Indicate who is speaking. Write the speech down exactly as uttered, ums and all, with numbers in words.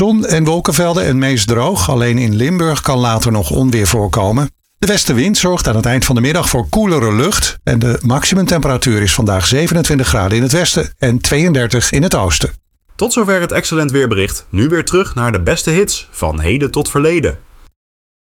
Speaker 1: Zon en wolkenvelden en meest droog. Alleen in Limburg kan later nog onweer voorkomen. De westenwind zorgt aan het eind van de middag voor koelere lucht. En de maximumtemperatuur is vandaag zevenentwintig graden in het westen en tweeëndertig in het oosten.
Speaker 2: Tot zover het Excellent Weerbericht. Nu weer terug naar de beste hits van heden tot verleden.